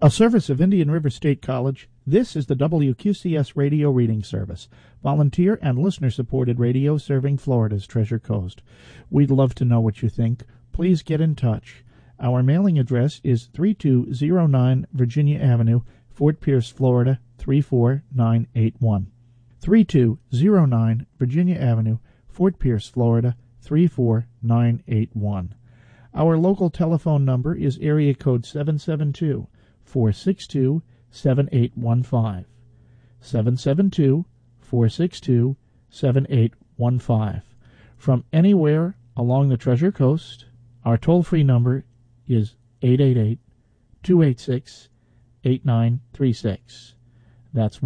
A service of Indian River State College, this is the WQCS Radio Reading Service, volunteer and listener-supported radio serving Florida's Treasure Coast. We'd love to know what you think. Please get in touch. Our mailing address is 3209 Virginia Avenue, Fort Pierce, Florida, 34981. 3209 Virginia Avenue, Fort Pierce, Florida, 34981. Our local telephone number is area code 772-462-7815. 772-462-7815. From anywhere along the Treasure Coast, our toll-free number is 888-286-8936. That's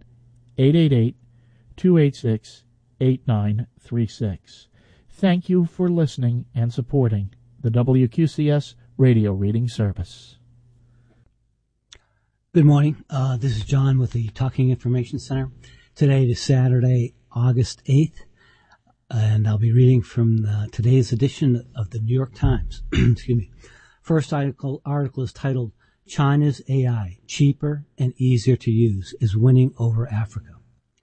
1-888-286-8936. Thank you for listening and supporting the WQCS Radio Reading Service. Good morning. This is John with the Talking Information Center. Today is Saturday, August 8th, and I'll be reading from today's edition of the New York Times. Excuse me. First article is titled, China's AI, Cheaper and Easier to Use, is Winning Over Africa.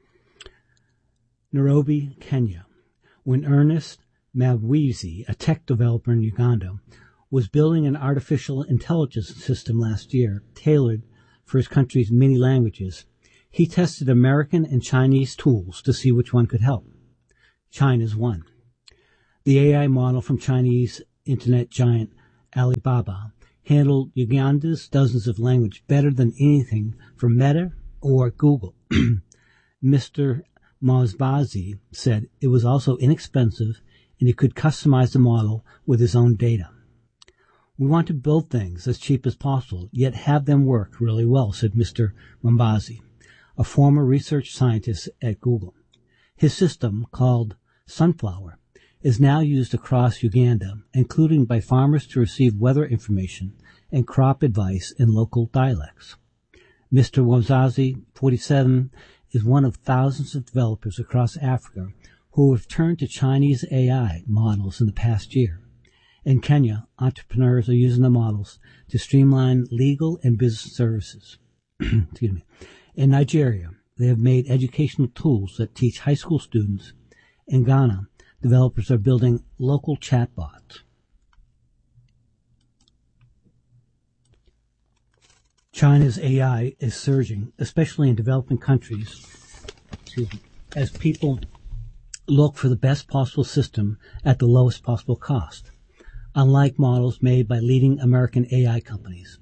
Nairobi, Kenya. When Ernest Mabwizi, a tech developer in Uganda, was building an artificial intelligence system last year tailored for his country's many languages, he tested American and Chinese tools to see which one could help. China's won. The AI model from Chinese internet giant Alibaba handled Uganda's dozens of languages better than anything from Meta or Google. Mr. Mabwizi said it was also inexpensive and he could customize the model with his own data. We want to build things as cheap as possible, yet have them work really well, said Mr. Mabwizi, a former research scientist at Google. His system, called Sunflower, is now used across Uganda, including by farmers to receive weather information and crop advice in local dialects. Mr. Mabwizi, 47, is one of thousands of developers across Africa who have turned to Chinese AI models in the past year. In Kenya, entrepreneurs are using the models to streamline legal and business services. Excuse me. In Nigeria, they have made educational tools that teach high school students. In Ghana, developers are building local chatbots. China's AI is surging, especially in developing countries, as people look for the best possible system at the lowest possible cost. Unlike models made by leading American AI companies,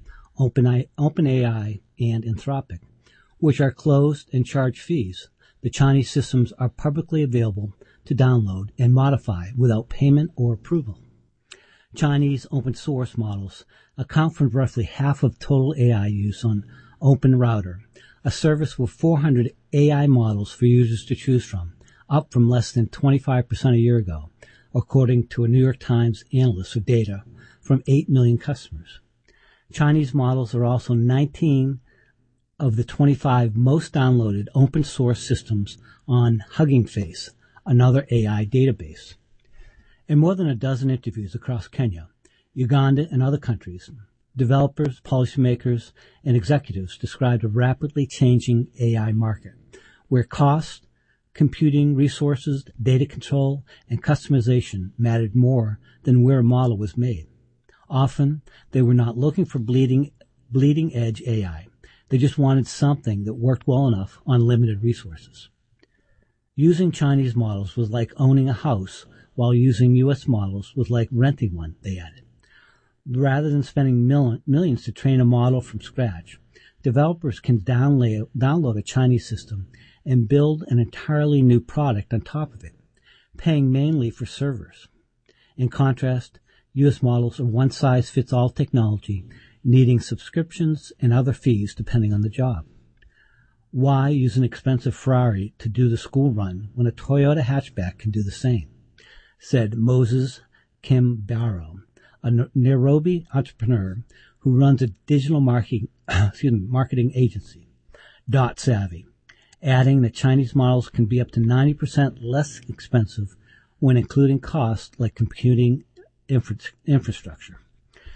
OpenAI and Anthropic, which are closed and charge fees, the Chinese systems are publicly available to download and modify without payment or approval. Chinese open source models account for roughly half of total AI use on OpenRouter, a service with 400 AI models for users to choose from, up from less than 25% a year ago, according to a New York Times analyst with data from 8 million customers. Chinese models are also 19 of the 25 most downloaded open source systems on Hugging Face, another AI database. In more than a dozen interviews across Kenya, Uganda, and other countries, developers, policymakers, and executives described a rapidly changing AI market where cost, computing resources, data control, and customization mattered more than where a model was made. Often, they were not looking for bleeding-edge AI. They just wanted something that worked well enough on limited resources. Using Chinese models was like owning a house, while using U.S. models was like renting one, they added. Rather than spending millions to train a model from scratch, developers can download a Chinese system and build an entirely new product on top of it, paying mainly for servers. In contrast, U.S. models are one-size-fits-all technology, needing subscriptions and other fees depending on the job. Why use an expensive Ferrari to do the school run when a Toyota hatchback can do the same? Said Moses Kimbaro, a Nairobi entrepreneur who runs a digital marketing agency, Dot Savvy, adding that Chinese models can be up to 90% less expensive when including costs like computing infrastructure.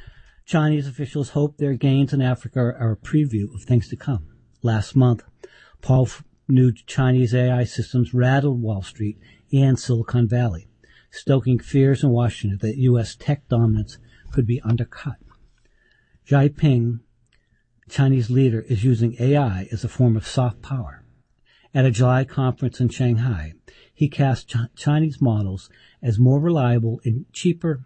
Chinese officials hope their gains in Africa are a preview of things to come. Last month, powerful new Chinese AI systems rattled Wall Street and Silicon Valley, stoking fears in Washington that U.S. tech dominance could be undercut. Xi Jinping, Chinese leader, is using AI as a form of soft power. At a July conference in Shanghai, he cast Chinese models as more reliable and cheaper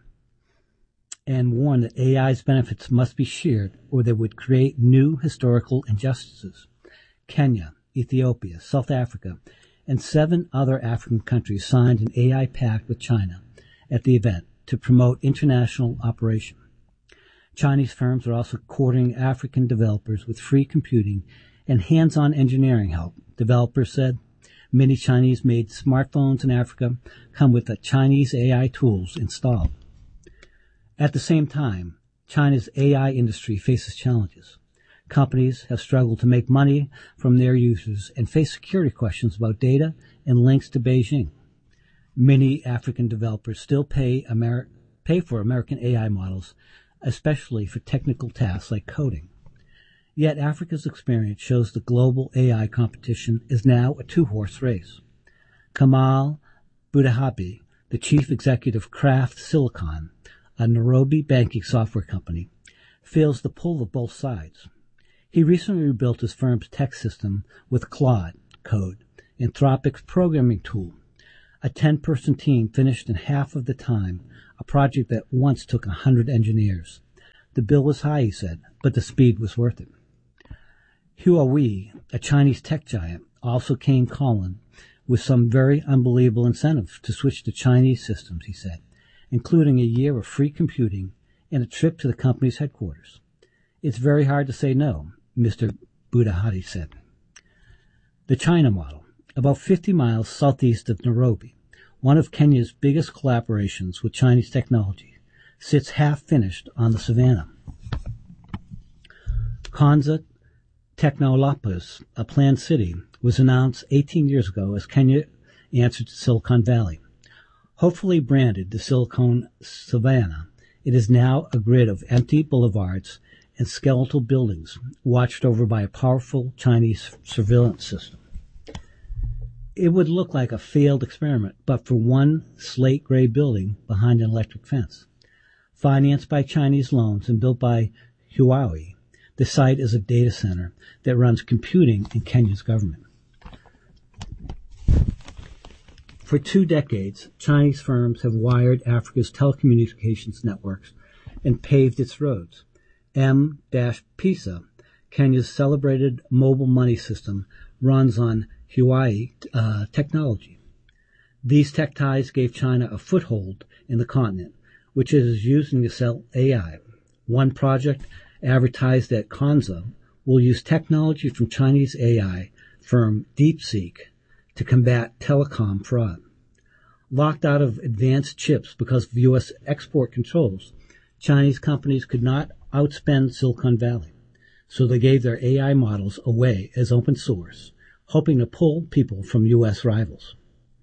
and warned that AI's benefits must be shared or they would create new historical injustices. Kenya, Ethiopia, South Africa, and 7 other African countries signed an AI pact with China at the event to promote international operation. Chinese firms are also courting African developers with free computing and hands-on engineering help. Developers said many Chinese-made smartphones in Africa come with the Chinese AI tools installed. At the same time, China's AI industry faces challenges. Companies have struggled to make money from their users and face security questions about data and links to Beijing. Many African developers still pay for American AI models, especially for technical tasks like coding. Yet Africa's experience shows the global AI competition is now a 2-horse race. Kamal Budahabi, the chief executive of Kraft Silicon, a Nairobi banking software company, feels the pull of both sides. He recently rebuilt his firm's tech system with Claude Code, Anthropic's programming tool. A 10-person team finished in half of the time, a project that once took 100 engineers. The bill was high, he said, but the speed was worth it. Huawei, a Chinese tech giant, also came calling with some very unbelievable incentives to switch to Chinese systems, he said, including a year of free computing and a trip to the company's headquarters. It's very hard to say no, Mr. Budahati said. The China model, about 50 miles southeast of Nairobi, one of Kenya's biggest collaborations with Chinese technology, sits half-finished on the savannah. Konza Technolopolis, a planned city, was announced 18 years ago as Kenya answered to Silicon Valley. Hopefully branded the Silicon Savannah, it is now a grid of empty boulevards and skeletal buildings watched over by a powerful Chinese surveillance system. It would look like a failed experiment, but for one slate gray building behind an electric fence. Financed by Chinese loans and built by Huawei, the site is a data center that runs computing in Kenya's government. For 2 decades, Chinese firms have wired Africa's telecommunications networks and paved its roads. M-Pesa, Kenya's celebrated mobile money system, runs on Huawei technology. These tech ties gave China a foothold in the continent, which it is using to sell AI. One project advertised at Konza will use technology from Chinese AI firm DeepSeek to combat telecom fraud. Locked out of advanced chips because of U.S. export controls, Chinese companies could not outspend Silicon Valley, so they gave their AI models away as open source, hoping to pull people from U.S. rivals.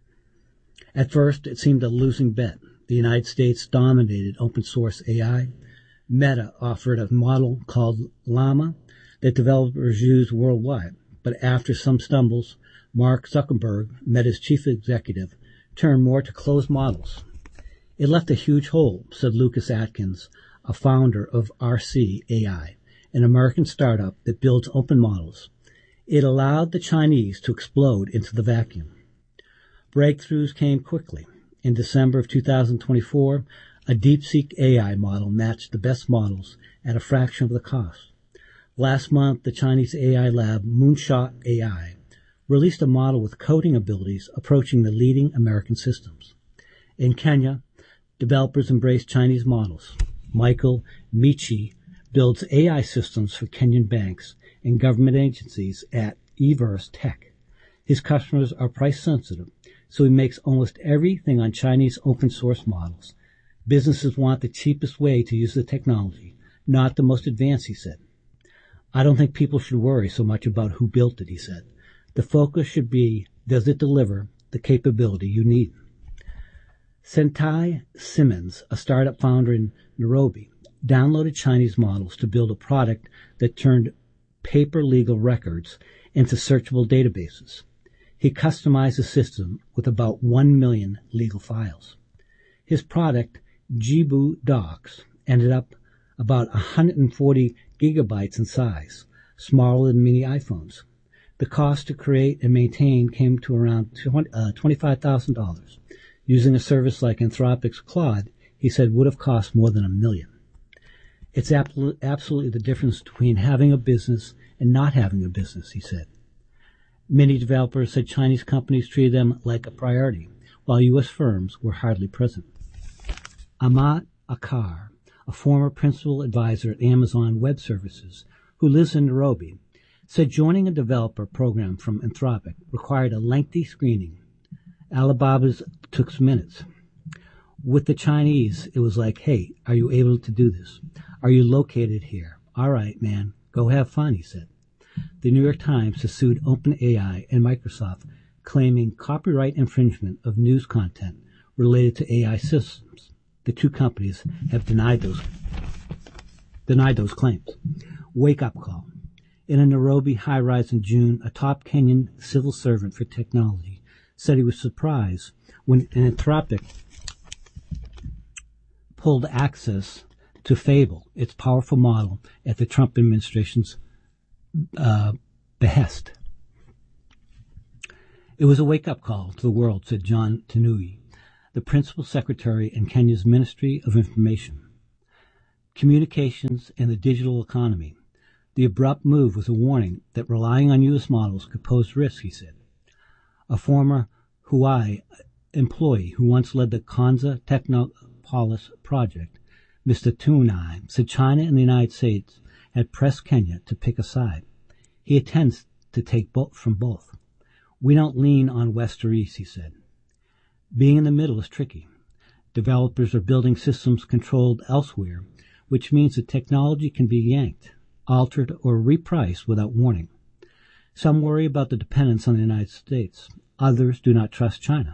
At first, it seemed a losing bet. The United States dominated open source AI. Meta offered a model called Llama that developers use worldwide, but after some stumbles, Mark Zuckerberg, Meta's chief executive, turned more to closed models. It left a huge hole, said Lucas Atkins, a founder of RC AI, an American startup that builds open models. It allowed the Chinese to explode into the vacuum. Breakthroughs came quickly. In December of 2024, a DeepSeek AI model matched the best models at a fraction of the cost. Last month, the Chinese AI lab Moonshot AI released a model with coding abilities approaching the leading American systems. In Kenya, developers embrace Chinese models. Michael Michi builds AI systems for Kenyan banks and government agencies at Everse Tech. His customers are price sensitive, so he makes almost everything on Chinese open source models. Businesses want the cheapest way to use the technology, not the most advanced, he said. I don't think people should worry so much about who built it, he said. The focus should be, does it deliver the capability you need? Sentai Simmons, a startup founder in Nairobi, downloaded Chinese models to build a product that turned paper legal records into searchable databases. He customized the system with about 1 million legal files. His product, Jibu Docs, ended up about 140 gigabytes in size, smaller than mini iPhones. The cost to create and maintain came to around $25,000. Using a service like Anthropic's Claude, he said, would have cost more than $1 million. It's absolutely the difference between having a business and not having a business, he said. Many developers said Chinese companies treated them like a priority, while U.S. firms were hardly present. Ahmad Akar, a former principal advisor at Amazon Web Services, who lives in Nairobi, said joining a developer program from Anthropic required a lengthy screening. Alibaba's took minutes. With the Chinese, it was like, hey, are you able to do this? Are you located here? All right, man, go have fun, he said. The New York Times has sued OpenAI and Microsoft, claiming copyright infringement of news content related to AI systems. The two companies have denied those claims. Wake-up call. In a Nairobi high-rise in June, a top Kenyan civil servant for technology said he was surprised when Anthropic pulled access to Fable, its powerful model, at the Trump administration's behest. It was a wake-up call to the world, said John Tanui, the principal secretary in Kenya's Ministry of Information, Communications and the Digital Economy. The abrupt move was a warning that relying on U.S. models could pose risks, he said. A former Huawei employee who once led the Konza Technopolis project, Mr. Tunai, said China and the United States had pressed Kenya to pick a side. He intends to take from both. We don't lean on West or East, he said. Being in the middle is tricky. Developers are building systems controlled elsewhere, which means the technology can be yanked, altered, or repriced without warning. Some worry about the dependence on the United States. Others do not trust China.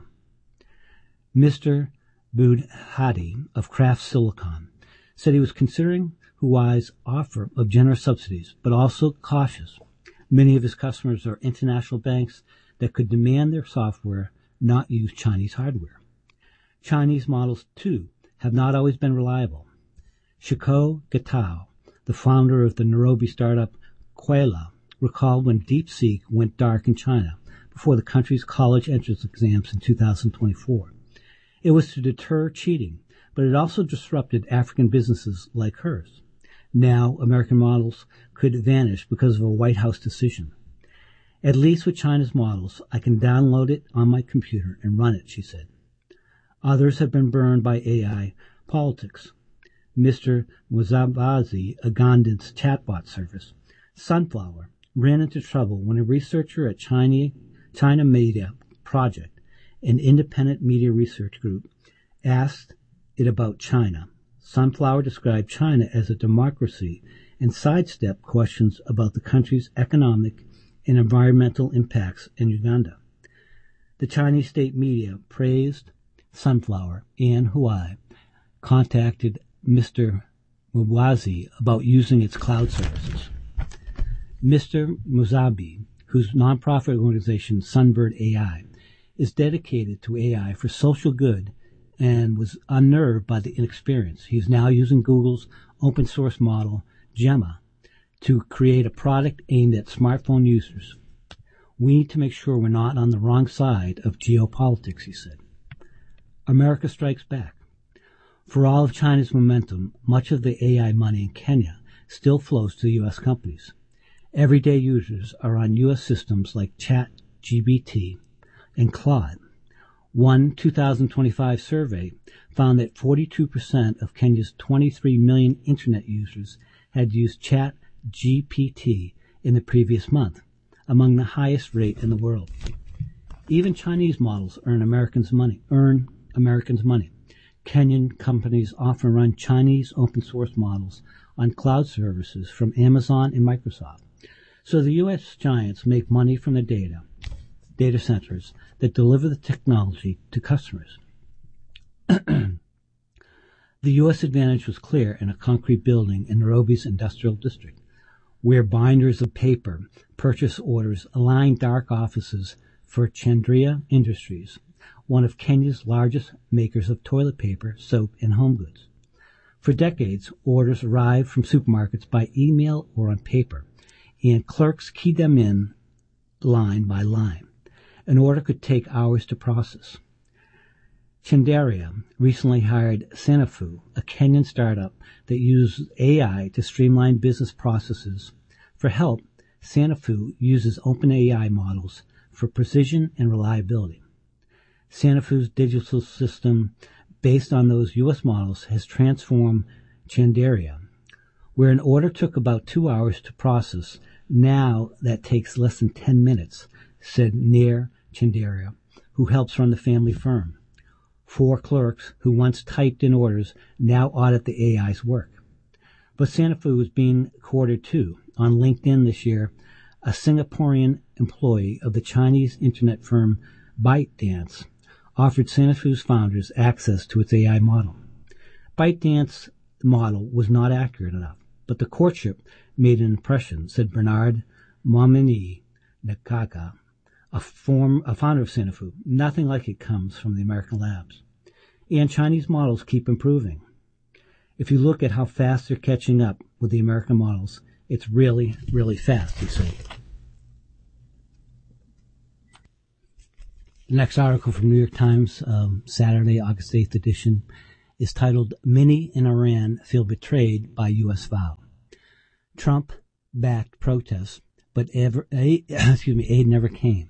Mr. Budhati of Kraft Silicon said he was considering Huawei's offer of generous subsidies, but also cautious. Many of his customers are international banks that could demand their software not use Chinese hardware. Chinese models, too, have not always been reliable. Shiko Gatao, the founder of the Nairobi startup Quaila, recalled when DeepSeek went dark in China before the country's college entrance exams in 2024. It was to deter cheating, but it also disrupted African businesses like hers. Now, American models could vanish because of a White House decision. At least with China's models, I can download it on my computer and run it, she said. Others have been burned by AI politics. Mr. Muzabazi, Ugandan's chatbot service, Sunflower, ran into trouble when a researcher at China Media Project, an independent media research group, asked it about China. Sunflower described China as a democracy and sidestepped questions about the country's economic and environmental impacts in Uganda. The Chinese state media praised Sunflower, and Huawei contacted Mr. Mubazi about using its cloud services. Mr. Muzabi, whose nonprofit organization Sunbird AI is dedicated to AI for social good and was unnerved by the inexperience. He is now using Google's open source model, Gemma, to create a product aimed at smartphone users. We need to make sure we're not on the wrong side of geopolitics, he said. America strikes back. For all of China's momentum, much of the AI money in Kenya still flows to U.S. companies. Everyday users are on U.S. systems like ChatGPT and Claude. One 2025 survey found that 42% of Kenya's 23 million internet users had used ChatGPT in the previous month, among the highest rate in the world. Even Chinese models earn Americans money. Kenyan companies often run Chinese open source models on cloud services from Amazon and Microsoft. So the U.S. giants make money from the data centers that deliver the technology to customers. The The U.S. advantage was clear in a concrete building in Nairobi's industrial district, where binders of paper purchase orders aligned dark offices for Chandria Industries, one of Kenya's largest makers of toilet paper, soap, and home goods. For decades, orders arrived from supermarkets by email or on paper, and clerks keyed them in line by line. An order could take hours to process. Chandaria recently hired Sanafu, a Kenyan startup that uses AI to streamline business processes. For help, Sanafu uses OpenAI models for precision and reliability. Sanafu's digital system, based on those U.S. models, has transformed Chandaria. Where an order took about 2 hours to process, now that takes less than 10 minutes, said Nair Chandaria, who helps run the family firm. 4 clerks who once typed in orders now audit the AI's work. But Sanafu is being courted too. On LinkedIn this year, a Singaporean employee of the Chinese internet firm ByteDance offered Sanafu's founders access to its AI model. ByteDance's model was not accurate enough, but the courtship made an impression, said Bernard Momini Nakaga, a founder of Sanafu. Nothing like it comes from the American labs. And Chinese models keep improving. If you look at how fast they're catching up with the American models, it's really, really fast, he said. The next article from New York Times, Saturday, August 8th edition, is titled, Many in Iran Feel Betrayed by U.S. Vow. Trump-backed protests, but aid never came.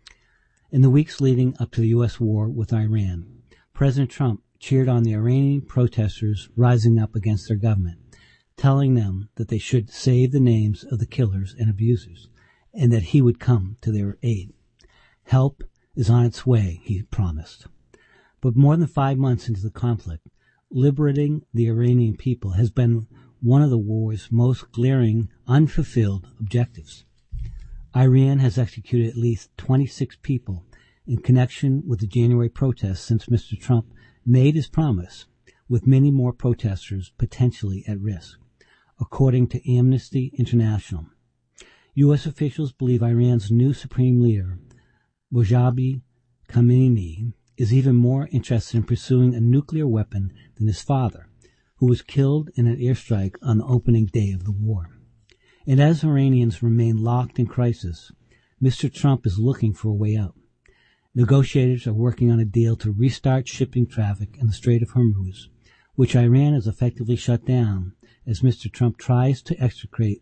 In the weeks leading up to the U.S. war with Iran, President Trump cheered on the Iranian protesters rising up against their government, telling them that they should save the names of the killers and abusers, and that he would come to their aid. Help is on its way, he promised. But more than 5 months into the conflict, liberating the Iranian people has been one of the war's most glaring, unfulfilled objectives. Iran has executed at least 26 people in connection with the January protests since Mr. Trump made his promise, with many more protesters potentially at risk, according to Amnesty International. U.S. officials believe Iran's new supreme leader, Mojabi Khamenei, is even more interested in pursuing a nuclear weapon than his father, who was killed in an airstrike on the opening day of the war. And as Iranians remain locked in crisis, Mr. Trump is looking for a way out. Negotiators are working on a deal to restart shipping traffic in the Strait of Hormuz, which Iran has effectively shut down as Mr. Trump tries to extricate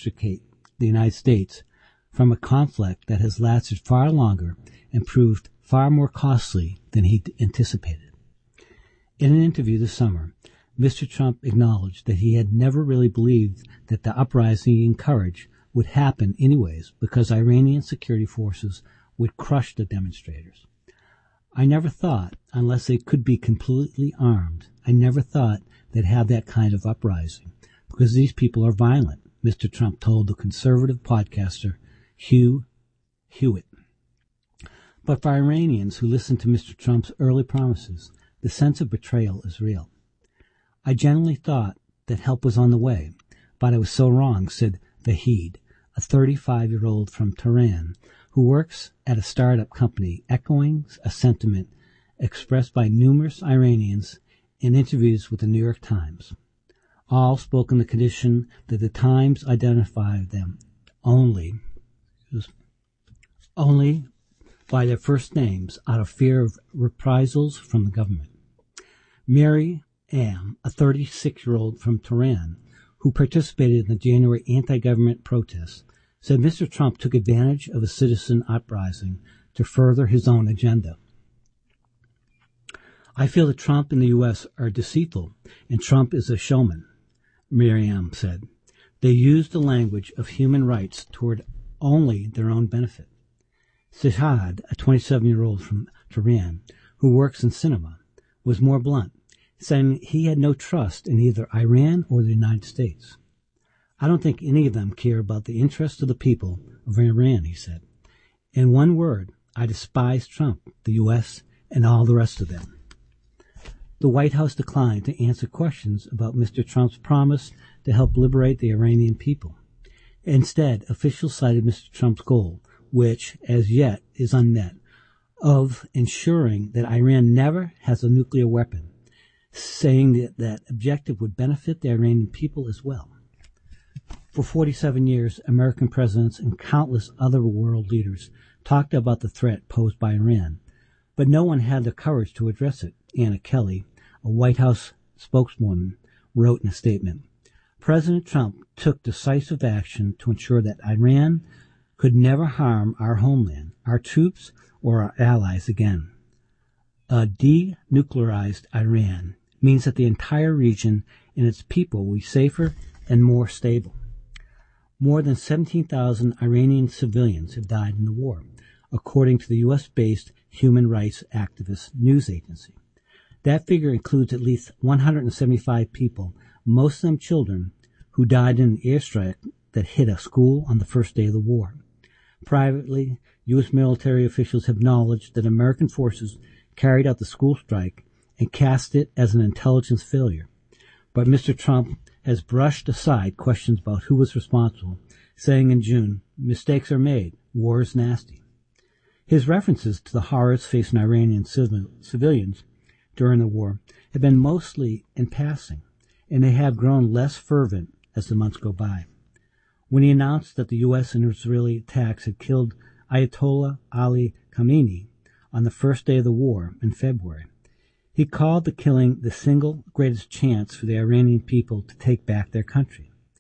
the United States from a conflict that has lasted far longer and proved far more costly than he anticipated. In an interview this summer, Mr. Trump acknowledged that he had never really believed that the uprising he encouraged would happen anyways because Iranian security forces would crush the demonstrators. I never thought, unless they could be completely armed, I never thought they'd have that kind of uprising because these people are violent, Mr. Trump told the conservative podcaster Hugh Hewitt. But for Iranians who listen to Mr. Trump's early promises, the sense of betrayal is real. I genuinely thought that help was on the way, but I was so wrong, said Vahid, a 35-year-old from Tehran who works at a startup company, echoing a sentiment expressed by numerous Iranians in interviews with the New York Times. All spoke on the condition that the Times identified them only by their first names out of fear of reprisals from the government. Mary Am, a 36-year-old from Tehran who participated in the January anti-government protests, said Mr. Trump took advantage of a citizen uprising to further his own agenda. I feel that Trump and the U.S. are deceitful, and Trump is a showman, Miriam said. They use the language of human rights toward only their own benefit. Sihad, a 27-year-old from Tehran who works in cinema, was more blunt, saying he had no trust in either Iran or the United States. I don't think any of them care about the interests of the people of Iran, he said. In one word, I despise Trump, the U.S., and all the rest of them. the White House declined to answer questions about Mr. Trump's promise to help liberate the Iranian people. Instead, officials cited Mr. Trump's goal, which, as yet, is unmet, of ensuring that Iran never has a nuclear weapon, saying that that objective would benefit the Iranian people as well. For 47 years, American presidents and countless other world leaders talked about the threat posed by Iran, but no one had the courage to address it, Anna Kelly, a White House spokeswoman, wrote in a statement. President Trump took decisive action to ensure that Iran could never harm our homeland, our troops, or our allies again. A denuclearized Iran means that the entire region and its people will be safer and more stable. More than 17,000 Iranian civilians have died in the war, according to the U.S.-based human rights activist news agency. That figure includes at least 175 people, most of them children, who died in an airstrike that hit a school on the first day of the war. Privately, U.S. military officials have acknowledged that American forces carried out the school strike and cast it as an intelligence failure. But Mr. Trump has brushed aside questions about who was responsible, saying in June, "Mistakes are made. War is nasty." His references to the horrors facing Iranian civilians during the war have been mostly in passing, and they have grown less fervent as the months go by. When he announced that the U.S. and Israeli attacks had killed Ayatollah Ali Khamenei on the first day of the war in February, he called the killing the single greatest chance for the Iranian people to take back their country.